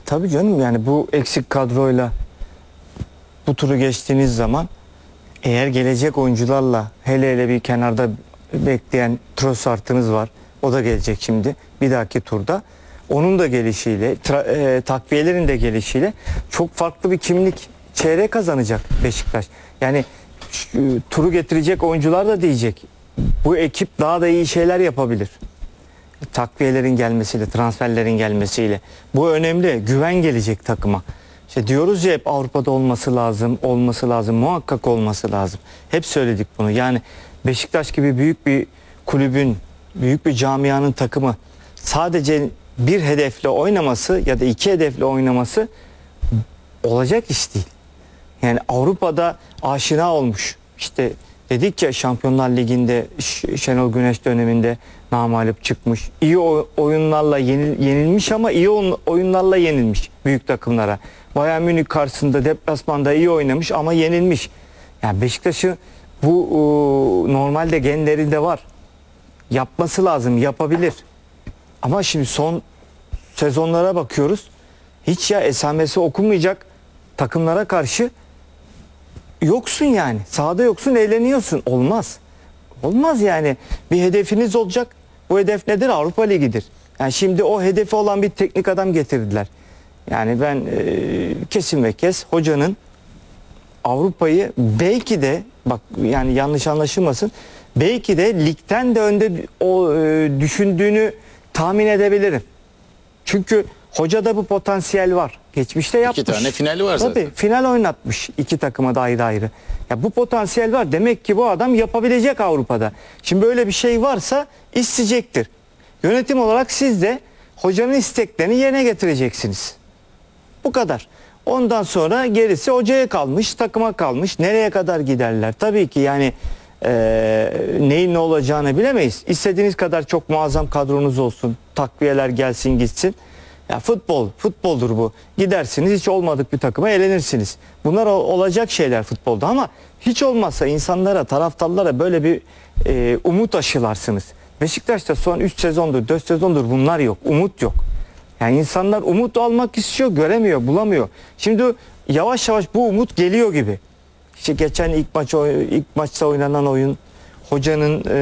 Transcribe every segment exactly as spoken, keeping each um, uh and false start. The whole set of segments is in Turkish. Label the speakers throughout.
Speaker 1: Tabii canım, yani bu eksik kadroyla bu turu geçtiğiniz zaman eğer gelecek oyuncularla, hele hele bir kenarda bekleyen Trossard'ınız var. O da gelecek şimdi bir dahaki turda. Onun da gelişiyle, tra- e, takviyelerin de gelişiyle çok farklı bir kimlik çeyrek kazanacak Beşiktaş. Yani şu, turu getirecek oyuncular da diyecek, bu ekip daha da iyi şeyler yapabilir. Takviyelerin gelmesiyle, transferlerin gelmesiyle. Bu önemli. Güven gelecek takıma. İşte diyoruz ya hep, Avrupa'da olması lazım, olması lazım, muhakkak olması lazım. Hep söyledik bunu. Yani Beşiktaş gibi büyük bir kulübün, büyük bir camianın takımı sadece bir hedefle oynaması ya da iki hedefle oynaması olacak iş değil. Yani Avrupa'da aşina olmuş. İşte dedik ya, Şampiyonlar Ligi'nde Şenol Güneş döneminde namağlup çıkmış. İyi oyunlarla yenil, yenilmiş ama iyi oyunlarla yenilmiş büyük takımlara. Bayern Münih karşısında deplasmanda iyi oynamış ama yenilmiş. Yani Beşiktaş'ın bu e, normalde genlerinde var. Yapması lazım, yapabilir. Ama şimdi son sezonlara bakıyoruz. Hiç ya esamesi okunmayacak takımlara karşı yoksun yani. Sahada yoksun, eğleniyorsun. Olmaz. Olmaz yani. Bir hedefiniz olacak. Bu hedef nedir? Avrupa Ligi'dir. Yani şimdi o hedefi olan bir teknik adam getirdiler. Yani ben e, kesin ve kes hocanın Avrupa'yı belki de, bak yani yanlış anlaşılmasın, belki de ligden de önde o e, düşündüğünü tahmin edebilirim. Çünkü hocada bu potansiyel var. Geçmişte yapmış.
Speaker 2: İki tane finali var zaten.
Speaker 1: Tabii, final oynatmış iki takıma da ayrı ayrı. Ya bu potansiyel var. Demek ki bu adam yapabilecek Avrupa'da. Şimdi böyle bir şey varsa isteyecektir. Yönetim olarak siz de hocanın isteklerini yerine getireceksiniz. Bu kadar. Ondan sonra gerisi hocaya kalmış, takıma kalmış. Nereye kadar giderler? Tabii ki yani e, neyin ne olacağını bilemeyiz. İstediğiniz kadar çok muazzam kadronuz olsun. Takviyeler gelsin gitsin. Ya futbol, futboldur bu. Gidersiniz, hiç olmadık bir takıma elenirsiniz. Bunlar olacak şeyler futbolda ama hiç olmazsa insanlara, taraftarlara böyle bir e, umut aşılarsınız. Beşiktaş'ta son üç sezondur, dört sezondur bunlar yok. Umut yok. Yani insanlar umut almak istiyor, göremiyor, bulamıyor. Şimdi yavaş yavaş bu umut geliyor gibi. İşte geçen ilk maç ilk maçta oynanan oyun, hocanın e,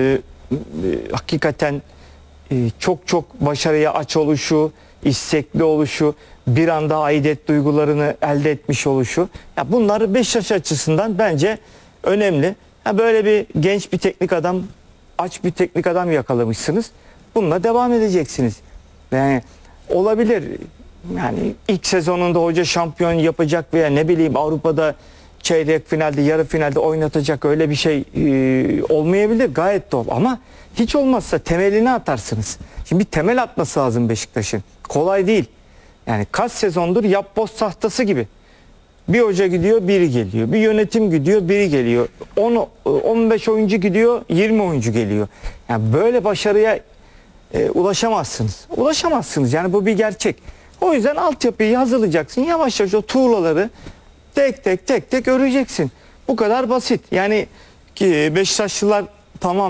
Speaker 1: e, hakikaten e, çok çok başarıya aç oluşu, istekli oluşu, bir anda aidet duygularını elde etmiş oluşu. Ya bunlar Beşiktaş açısından bence önemli. Ya böyle bir genç bir teknik adam, aç bir teknik adam yakalamışsınız. Bununla devam edeceksiniz. Yani olabilir. Yani ilk sezonunda hoca şampiyon yapacak veya ne bileyim Avrupa'da çeyrek finalde, yarı finalde oynatacak öyle bir şey e, olmayabilir. Gayet doğal ama hiç olmazsa temelini atarsınız. Şimdi bir temel atması lazım Beşiktaş'ın. Kolay değil. Yani kaç sezondur yapboz tahtası gibi. Bir hoca gidiyor, biri geliyor. Bir yönetim gidiyor, biri geliyor. on on beş oyuncu gidiyor, yirmi oyuncu geliyor. Yani böyle başarıya e, ulaşamazsınız. Ulaşamazsınız. Yani bu bir gerçek. O yüzden altyapıyı hazırlayacaksın. Yavaş yavaş o tuğlaları tek tek tek tek öreceksin. Bu kadar basit. Yani ki Beşiktaşlılar tamam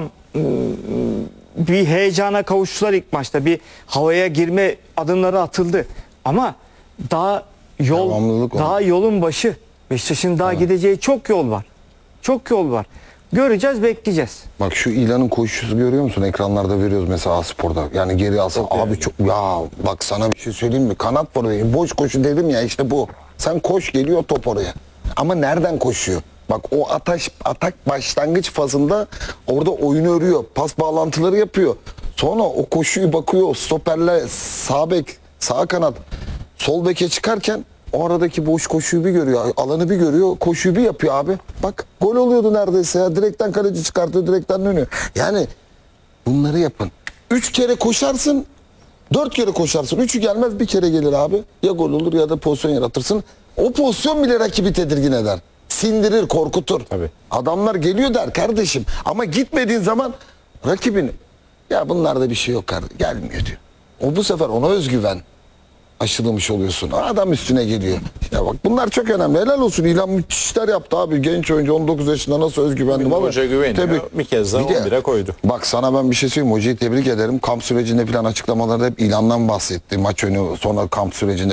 Speaker 1: bir heyecana kavuştular ilk maçta. Bir havaya girme adımları atıldı. Ama daha yol daha yolun başı. Beşiktaş'ın daha evet. gideceği çok yol var. Çok yol var. Göreceğiz, bekleyeceğiz.
Speaker 3: Bak şu İlhan'ın koşusu görüyor musun? Ekranlarda veriyoruz mesela Spor'da. Yani geri alsak abi yani. Çok ya bak sana bir şey söyleyeyim mi? Kanat var oraya. Boş koşu dedim ya, işte bu. Sen koş, geliyor top oraya. Ama nereden koşuyor? Bak o ataş, atak başlangıç fazında orada oyunu örüyor. Pas bağlantıları yapıyor. Sonra o koşuyu bakıyor. Stoperle sağ bek, sağ kanat, sol beke çıkarken o aradaki boş koşuyu bir görüyor. Alanı bir görüyor. Koşuyu bir yapıyor abi. Bak gol oluyordu neredeyse ya. Direkten kaleci çıkartıyor. Direkten dönüyor. Yani bunları yapın. Üç kere koşarsın. Dört kere koşarsın. Üçü gelmez, bir kere gelir abi. Ya gol olur ya da pozisyon yaratırsın. O pozisyon bile rakibi tedirgin eder. Sindirir, korkutur. Tabii. Adamlar geliyor der kardeşim. Ama gitmediğin zaman rakibin ya bunlarda bir şey yok kardeşim, gelmiyor diyor. O bu sefer ona özgüven aşılamış oluyorsun. Adam üstüne geliyor. Ya bak bunlar çok önemli. Helal olsun. İlhan müthiş işler yaptı abi. Genç oyuncu on dokuz yaşında nasıl özgüvenli.
Speaker 2: Hoca güveniyor. Tabii. Bir kez daha bir on bire koydu.
Speaker 3: Bak sana ben bir şey söyleyeyim. Hocayı tebrik ederim. Kamp sürecinde falan açıklamalarda hep İlhan'dan bahsetti. Maç önü sonra kamp sürecinde